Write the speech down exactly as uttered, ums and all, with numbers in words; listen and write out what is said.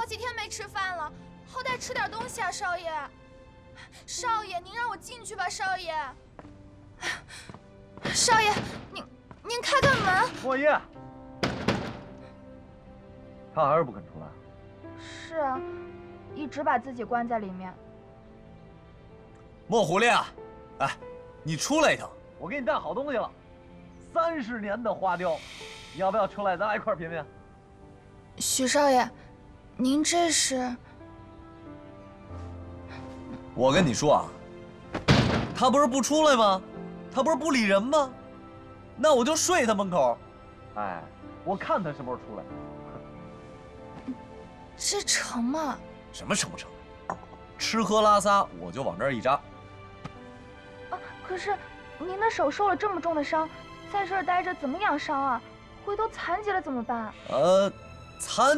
几天没吃饭了，好歹吃点东西啊，少爷！少爷，您让我进去吧，少爷！少爷，您您开开门！ 莫言，他还是不肯出来。 是啊，一直把自己关在里面。 莫狐狸啊，哎，你出来一趟。 我给你带好东西了，三十年的花雕，你要不要出来？咱俩一块品品。 许少爷，您这是？ 我跟你说啊，他不是不出来吗？他不是不理人吗？那我就睡他门口。 哎，我看他什么时候出来。 这成吗？ 什么成不成？吃喝拉撒我就往这儿一扎。 啊，可是您的手受了这么重的伤，在这儿待着怎么养伤啊？回头残疾了怎么办？ 呃，残。